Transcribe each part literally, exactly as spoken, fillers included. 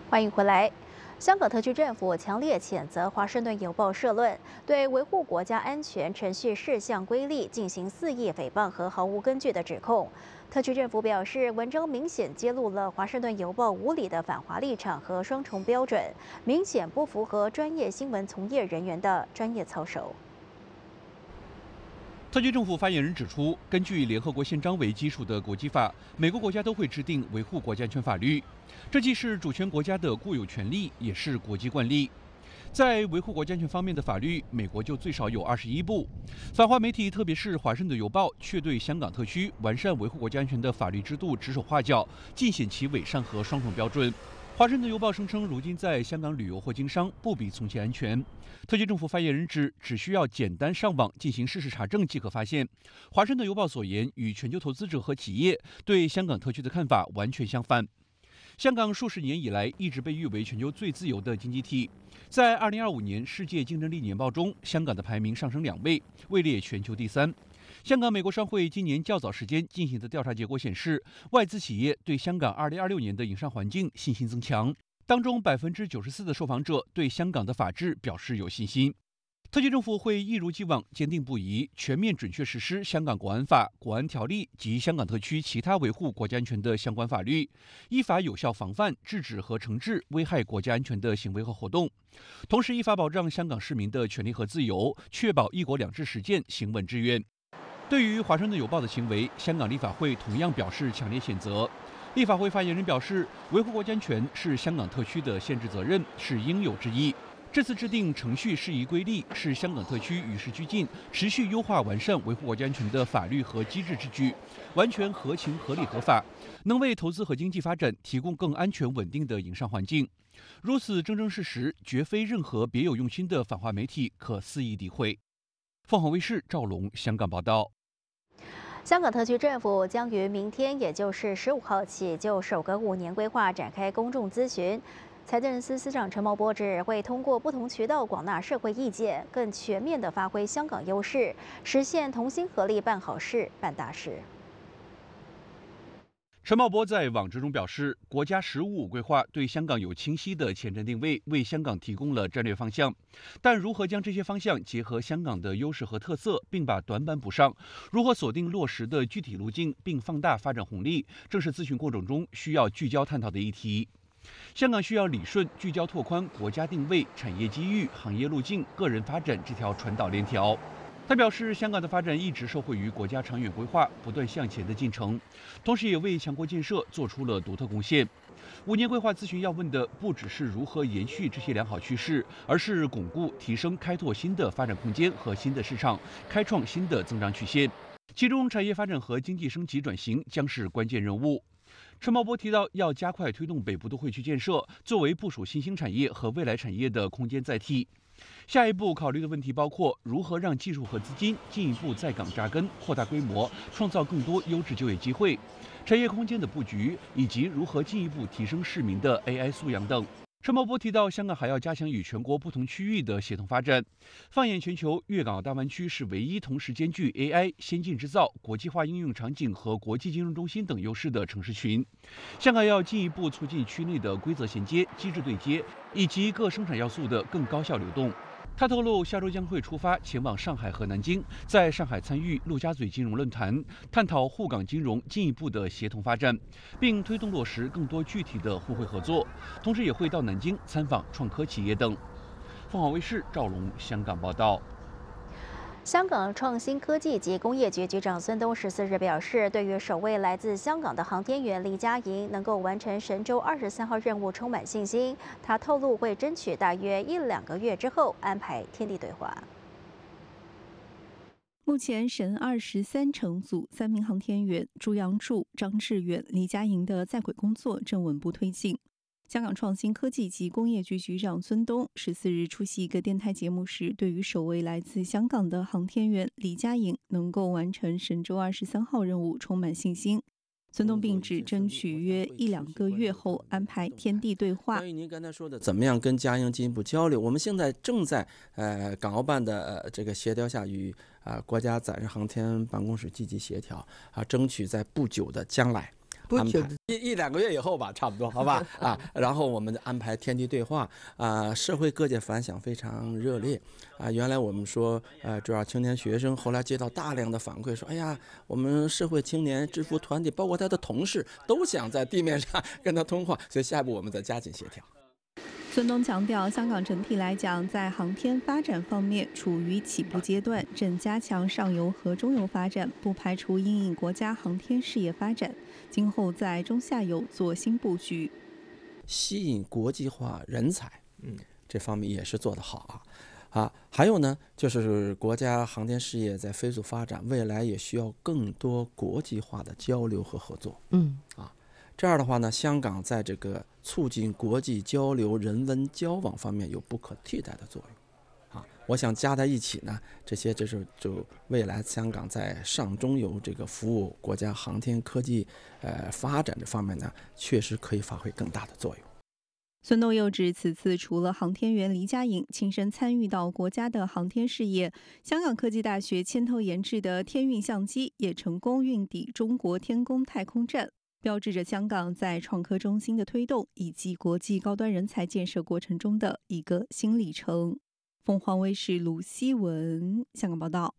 欢迎回来。香港特区政府强烈谴责《华盛顿邮报》社论对维护国家安全程序事项规例进行肆意诽谤和毫无根据的指控。特区政府表示，文章明显揭露了《华盛顿邮报》无理的反华立场和双重标准，明显不符合专业新闻从业人员的专业操守。 特区政府发言人指出，根据联合国宪章为基础的国际法，每个国家都会制定维护国家安全法律，这既是主权国家的固有权利，也是国际惯例。在维护国家安全方面的法律，美国就最少有二十一部。反华媒体，特别是《华盛顿邮报》，却对香港特区完善维护国家安全的法律制度指手画脚，尽显其伪善和双重标准。 华盛顿邮报声称，如今在香港旅游或经商不比从前安全。特区政府发言人指，只需要简单上网进行事实查证即可发现，华盛顿邮报所言与全球投资者和企业对香港特区的看法完全相反。香港数十年以来一直被誉为全球最自由的经济体，在二零二五年世界竞争力年报中，香港的排名上升两位，位列全球第三。 香港美国商会今年较早时间进行的调查结果显示，外资企业对香港二零二六年的营商环境信心增强，当中百分之九十四的受访者对香港的法治表示有信心。特区政府会一如既往坚定不移、全面准确实施香港国安法、国安条例及香港特区其他维护国家安全的相关法律，依法有效防范、制止和惩治危害国家安全的行为和活动，同时依法保障香港市民的权利和自由，确保一国两制实践行稳致远。 对于《华盛顿邮报》的行为，香港立法会同样表示强烈谴责。立法会发言人表示，维护国家安全是香港特区的宪制责任，是应有之义。这次制定程序适宜规例，是香港特区与时俱进、持续优化完善维护国家安全的法律和机制之举，完全合情、合理、合法，能为投资和经济发展提供更安全稳定的营商环境。如此铮铮事实，绝非任何别有用心的反华媒体可肆意诋毁。凤凰卫视赵龙香港报道。 香港特区政府将于明天，也就是十五号起，就首个五年规划展开公众咨询。财政司司长陈茂波指，会通过不同渠道广纳社会意见，更全面地发挥香港优势，实现同心合力办好事、办大事。 陈茂波在网志中表示，国家“十五五”规划对香港有清晰的前瞻定位，为香港提供了战略方向。但如何将这些方向结合香港的优势和特色，并把短板补上，如何锁定落实的具体路径，并放大发展红利，正是咨询过程中需要聚焦探讨的议题。香港需要理顺、聚焦拓宽国家定位、产业机遇、行业路径、个人发展这条传导链条。 他表示，香港的发展一直受惠于国家长远规划不断向前的进程，同时也为强国建设做出了独特贡献。五年规划咨询要问的不只是如何延续这些良好趋势，而是巩固、提升、开拓新的发展空间和新的市场，开创新的增长曲线。其中，产业发展和经济升级转型将是关键任务。 陈茂波提到，要加快推动北部都会区建设，作为部署新兴产业和未来产业的空间载体。 下一步考虑的问题包括如何让技术和资金进一步在港扎根、扩大规模，创造更多优质就业机会，产业空间的布局，以及如何进一步提升市民的 A I 素养等。陈茂波提到，香港还要加强与全国不同区域的协同发展。放眼全球，粤港澳大湾区是唯一同时兼具 A I、先进制造、国际化应用场景和国际金融中心等优势的城市群。香港要进一步促进区内的规则衔接、机制对接，以及各生产要素的更高效流动。 他透露，下周将会出发前往上海和南京，在上海参与陆家嘴金融论坛，探讨沪港金融进一步的协同发展，并推动落实更多具体的互惠合作。同时，也会到南京参访创科企业等。凤凰卫视赵龙香港报道。 香港创新科技及工业局局长孙东十四日表示，对于首位来自香港的航天员李嘉莹能够完成神舟二十三号任务充满信心。他透露会争取大约一两个月之后安排天地对话。 目前，神二十三乘组三名航天员朱杨柱、张志远、李嘉莹的在轨工作正稳步推进。 香港创新科技及工业局局长孙东十四日出席一个电台节目时，对于首位来自香港的航天员李嘉莹能够完成神舟二十三号任务充满信心。孙东并指，争取约一两个月后安排天地对话。 关于您刚才说的，怎么样跟嘉莹进一步交流？我们现在正在呃港澳办的呃这个协调下，与啊、呃、国家载人航天办公室积极协调啊，争取在不久的将来。 安排一一两个月以后吧，差不多，好吧？啊，然后我们安排天地对话啊，社会各界反响非常热烈啊。原来我们说呃主要青年学生，后来接到大量的反馈说，哎呀，我们社会青年制服团体，包括他的同事，都想在地面上跟他通话，所以下一步我们再加紧协调。 孙东强调，香港整体来讲，在航天发展方面处于起步阶段，正加强上游和中游发展，不排除因应国家航天事业发展，今后在中下游做新布局， 吸引国际化人才，嗯，这方面也是做得好啊。啊，还有呢，就是国家航天事业在飞速发展，未来也需要更多国际化的交流和合作，嗯，啊。这样的话呢，香港在这个促进国际交流、人文交往方面有不可替代的作用，啊，我想加在一起呢，这些就是就未来香港在上中游这个服务国家航天科技呃发展这方面呢，确实可以发挥更大的作用。 孙东又指，此次除了航天员黎家颖亲身参与到国家的航天事业，香港科技大学牵头研制的天运相机也成功运抵中国天宫太空站，标志着香港在创科中心的推动以及国际高端人才建设过程中的一个新里程。凤凰卫视卢希文香港报道。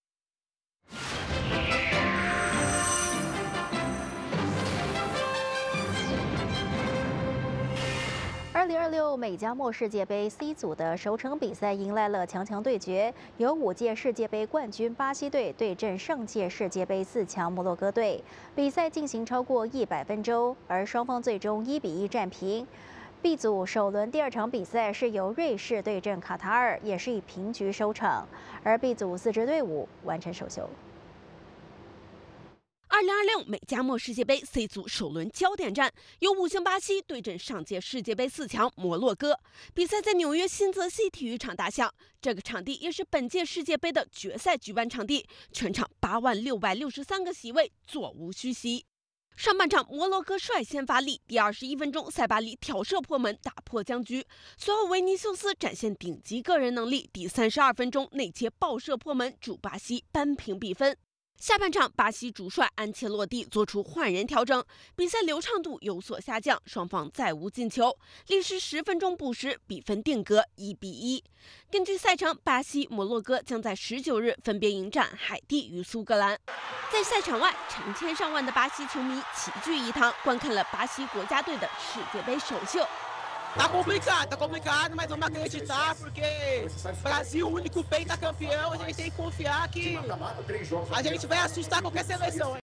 二零二六美加墨世界杯 C 组的首场比赛迎来了强强对决，由五届世界杯冠军巴西队对阵上届世界杯四强摩洛哥队。比赛进行超过一百分钟，而双方最终一比一战平。B 组首轮第二场比赛是由瑞士对阵卡塔尔，也是以平局收场。而 B 组四支队伍完成首秀。 二零二六美加墨世界杯 C 组首轮焦点战，由五星巴西对阵上届世界杯四强摩洛哥。比赛在纽约新泽西体育场打响，这个场地也是本届世界杯的决赛举办场地，全场八万六百六十三个席位，座无虚席。上半场摩洛哥率先发力，第二十一分钟，塞巴里挑射破门，打破僵局。随后维尼修斯展现顶级个人能力，第三十二分钟内切爆射破门，助巴西扳平比分。下半场，巴西主帅安切洛蒂做出换人调整，比赛流畅度有所下降，双方再无进球。历时十分钟补时，比分定格一比一。根据赛程，巴西、摩洛哥将在十九日分别迎战海地与苏格兰。在赛场外，成千上万的巴西球迷齐聚一堂，观看了巴西国家队的世界杯首秀。 Tá complicado, tá complicado, mas vamos acreditar, porque Brasil, o único pentacampeão, a gente tem que confiar que a gente vai assustar qualquer seleção.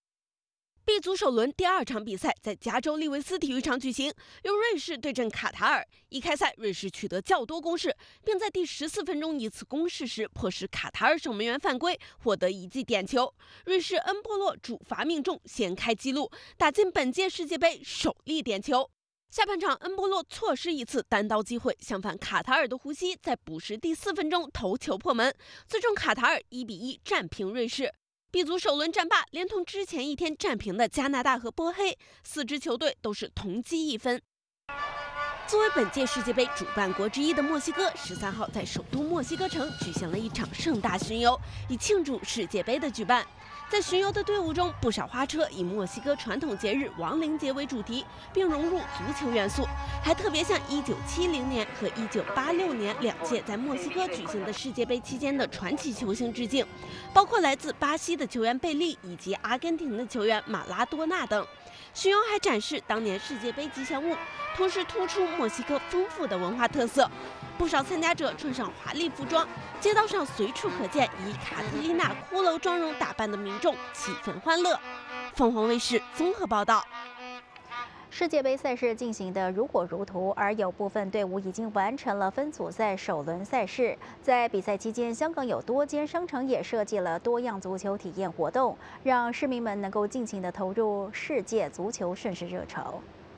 B 组首轮第二场比赛在加州利维斯体育场举行，由瑞士对阵卡塔尔。一开赛，瑞士取得较多攻势，并在第十四分钟一次攻势时迫使卡塔尔守门员犯规，获得一记点球。瑞士恩波洛主罚命中，先开纪录，打进本届世界杯首粒点球。下半场，恩波洛错失一次单刀机会，相反，卡塔尔的胡西在补时第四分钟头球破门，最终卡塔尔一比一战平瑞士。B 组首轮战罢，连同之前一天战平的加拿大和波黑，四支球队都是同积一分。作为本届世界杯主办国之一的墨西哥，十三号在首都墨西哥城举行了一场盛大巡游，以庆祝世界杯的举办。在巡游的队伍中，不少花车以墨西哥传统节日亡灵节为主题，并融入足球元素，还特别向一九七零年和一九八六年两届在墨西哥举行的世界杯期间的传奇球星致敬，包括来自巴西的球员贝利以及阿根廷的球员马拉多纳等。巡游还展示当年世界杯吉祥物，同时突出墨西哥丰富的文化特色。不少参加者穿上华丽服装，街道上随处可见以卡特琳娜骷髅妆容打扮的民众，气氛欢乐。凤凰卫视综合报道。 世界杯赛事进行得如火如荼，而有部分队伍已经完成了分组赛首轮赛事。在比赛期间，香港有多间商场也设计了多样足球体验活动，让市民们能够尽情地投入世界足球盛世热潮。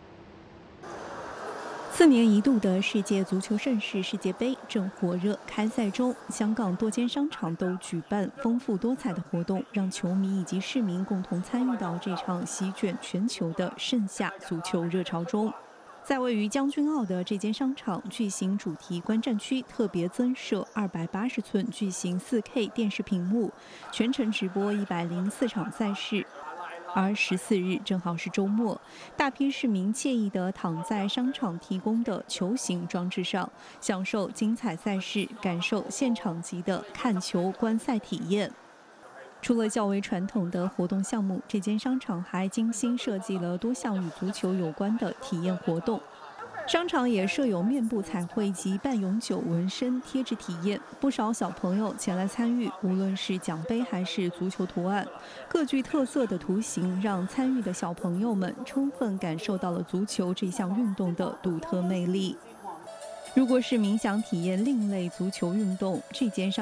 四年一度的世界足球盛事世界杯正火热开赛中，香港多间商场都举办丰富多彩的活动，让球迷以及市民共同参与到这场席卷全球的盛夏足球热潮中。在位于将军澳的这间商场，巨型主题观战区特别增设二百八十寸巨型 四 K 电视屏幕，全程直播一百零四场赛事。 而十四日正好是周末，大批市民惬意地躺在商场提供的球形装置上，享受精彩赛事，感受现场级的看球观赛体验。除了较为传统的活动项目，这间商场还精心设计了多项与足球有关的体验活动。商场也设有面部彩绘及半永久纹身贴纸体验，不少小朋友前来参与，无论是奖杯还是足球图案，各具特色的图形让参与的小朋友们充分感受到了足球这项运动的独特魅力。如果是冥想体验另类足球运动，这间商